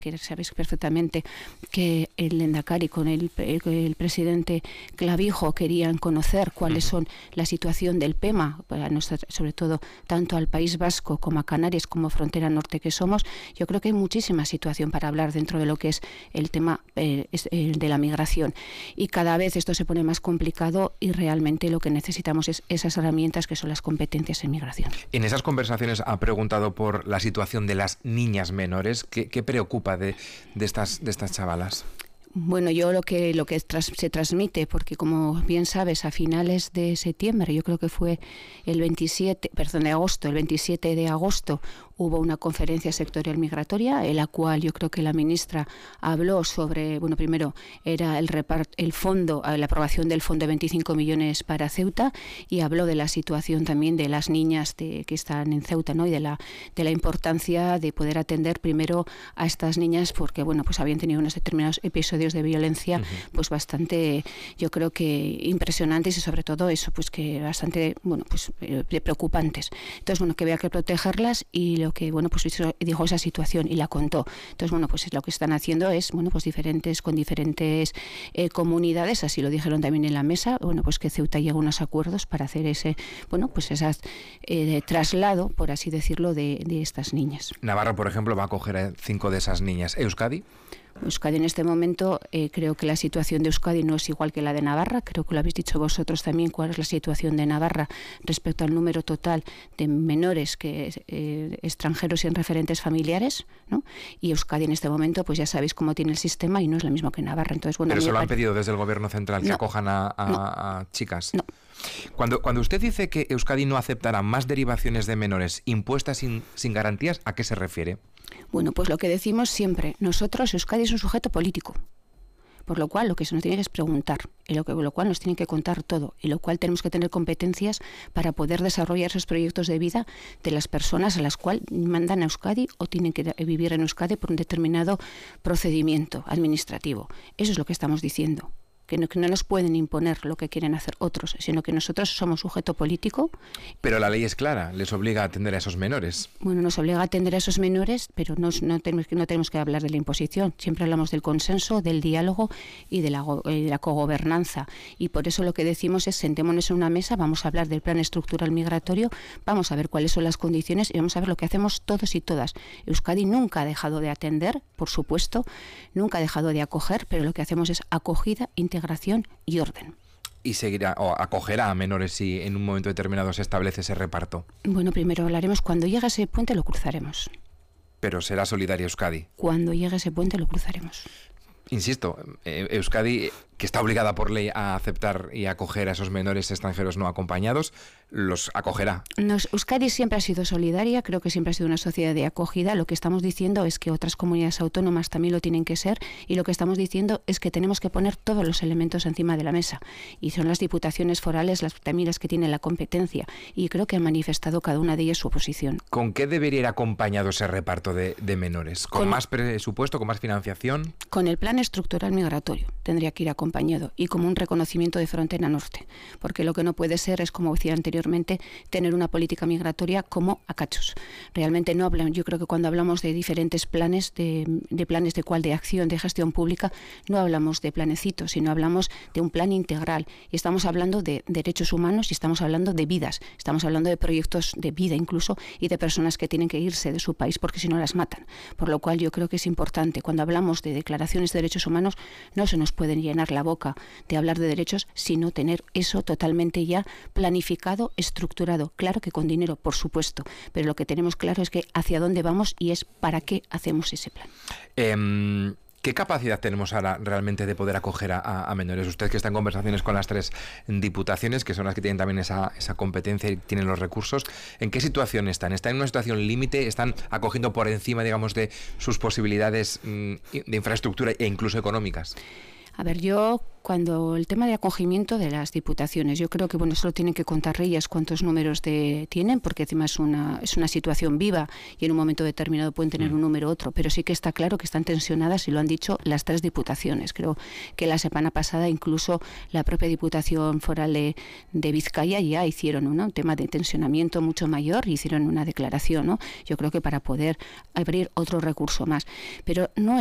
que sabéis perfectamente que el Lehendakari con el presidente Clavijo querían conocer cuáles son la situación del PEMA, para sobre todo tanto al País Vasco como a Canarias, como frontera norte que somos. Yo creo que hay muchísima situación para hablar dentro de lo que es el tema de la migración. Y cada vez esto se pone más complicado y realmente lo que necesitamos es esas herramientas que son las competencias en migración. En esas conversaciones ha preguntado por la situación de las niñas menores. ¿Qué preocupa de estas chavalas? Bueno, yo lo que se transmite, porque como bien sabes, a finales de septiembre, yo creo que fue el 27 de agosto, hubo una conferencia sectorial migratoria en la cual yo creo que la ministra habló sobre, bueno, primero era el fondo, la aprobación del fondo de 25 millones para Ceuta, y habló de la situación también de las niñas que están en Ceuta, ¿no? Y de la importancia de poder atender primero a estas niñas, porque bueno, pues habían tenido unos determinados episodios de violencia pues bastante, yo creo que impresionantes, y sobre todo eso, pues que bastante, bueno, pues preocupantes. Entonces, bueno, que había que protegerlas, y lo que, bueno, pues dijo esa situación y la contó. Entonces, bueno, pues lo que están haciendo es, bueno, pues con diferentes comunidades, así lo dijeron también en la mesa, bueno, pues que Ceuta llegue a unos acuerdos para hacer ese, bueno, pues ese traslado, por así decirlo, de estas niñas. Navarra, por ejemplo, va a acoger a 5 de esas niñas. ¿Euskadi? Euskadi en este momento, creo que la situación de Euskadi no es igual que la de Navarra. Creo que lo habéis dicho vosotros también, cuál es la situación de Navarra respecto al número total de menores extranjeros sin referentes familiares, ¿no? Y Euskadi en este momento, pues ya sabéis cómo tiene el sistema y no es lo mismo que Navarra. Entonces, bueno, pero se lo han pedido desde el gobierno central, que acojan a chicas. No. Cuando usted dice que Euskadi no aceptará más derivaciones de menores impuestas sin garantías, ¿a qué se refiere? Bueno, pues lo que decimos siempre, nosotros, Euskadi es un sujeto político, por lo cual lo que se nos tiene que es preguntar, y lo cual nos tienen que contar todo, y lo cual tenemos que tener competencias para poder desarrollar esos proyectos de vida de las personas a las cuales mandan a Euskadi o tienen que vivir en Euskadi por un determinado procedimiento administrativo. Eso es lo que estamos diciendo. Que no nos pueden imponer lo que quieren hacer otros, sino que nosotros somos sujeto político. Pero la ley es clara, les obliga a atender a esos menores. Bueno, nos obliga a atender a esos menores, pero no tenemos que hablar de la imposición. Siempre hablamos del consenso, del diálogo y de la cogobernanza. Y por eso lo que decimos es, sentémonos en una mesa, vamos a hablar del plan estructural migratorio, vamos a ver cuáles son las condiciones y vamos a ver lo que hacemos todos y todas. Euskadi nunca ha dejado de atender, por supuesto, nunca ha dejado de acoger, pero lo que hacemos es acogida, integración y orden. ¿Y seguirá o acogerá a menores si en un momento determinado se establece ese reparto? Bueno, primero hablaremos, cuando llegue ese puente lo cruzaremos. Pero será solidaria Euskadi. Cuando llegue ese puente lo cruzaremos. Insisto, Euskadi, que está obligada por ley a aceptar y acoger a esos menores extranjeros no acompañados, los acogerá. Euskadi siempre ha sido solidaria, creo que siempre ha sido una sociedad de acogida. Lo que estamos diciendo es que otras comunidades autónomas también lo tienen que ser, y lo que estamos diciendo es que tenemos que poner todos los elementos encima de la mesa, y son las diputaciones forales también las que tienen la competencia, y creo que han manifestado cada una de ellas su oposición. ¿Con qué debería ir acompañado ese reparto de menores? ¿Con más presupuesto, con más financiación? Con el plan estructural migratorio tendría que ir acompañado, y como un reconocimiento de frontera norte, porque lo que no puede ser es, como decía anteriormente, tener una política migratoria como a cachos. Realmente no hablamos, yo creo que cuando hablamos de diferentes planes, de planes de acción, de gestión pública, no hablamos de planecitos, sino hablamos de un plan integral, y estamos hablando de derechos humanos, y estamos hablando de vidas, estamos hablando de proyectos de vida incluso, y de personas que tienen que irse de su país porque si no las matan. Por lo cual yo creo que es importante, cuando hablamos de declaraciones de derechos humanos, no se nos puede llenar la boca de hablar de derechos, sino tener eso totalmente ya planificado, estructurado. Claro que con dinero, por supuesto, pero lo que tenemos claro es que hacia dónde vamos y es para qué hacemos ese plan. ¿Qué capacidad tenemos ahora realmente de poder acoger a menores? Usted, que está en conversaciones con las 3 diputaciones, que son las que tienen también esa competencia y tienen los recursos, ¿en qué situación están? ¿Están en una situación límite? ¿Están acogiendo por encima, digamos, de sus posibilidades de infraestructura e incluso económicas? A ver, yo cuando el tema de acogimiento de las diputaciones, yo creo que bueno, solo tienen que contar ellas cuántos números tienen, porque encima es una situación viva y en un momento determinado pueden tener un número u otro, pero sí que está claro que están tensionadas y lo han dicho las 3 diputaciones. Creo que la semana pasada incluso la propia Diputación Foral de Vizcaya ya hicieron un tema de tensionamiento mucho mayor y hicieron una declaración, ¿no? Yo creo que para poder abrir otro recurso más, pero no